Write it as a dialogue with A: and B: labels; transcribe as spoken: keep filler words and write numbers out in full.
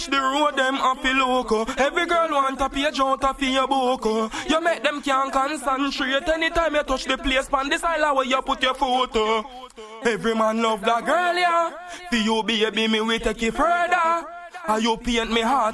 A: The road them happy loco. Every girl want a page out of your book. You make them can't concentrate. Anytime you touch the place, pan this island where you put your photo. Every man love that girl, yeah. For you baby, me we take it further. And you paint me heart.